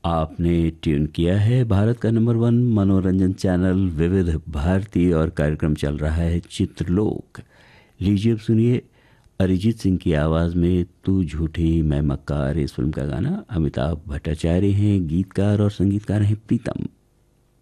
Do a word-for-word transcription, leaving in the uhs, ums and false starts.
आपने ट्यून किया है भारत का नंबर वन मनोरंजन चैनल विविध भारती और कार्यक्रम चल रहा है चित्रलोक। लीजिए अब सुनिए अरिजीत सिंह की आवाज़ में तू झूठी मैं मक्कार। इस फिल्म का गाना अमिताभ भट्टाचार्य हैं, गीतकार और संगीतकार हैं प्रीतम।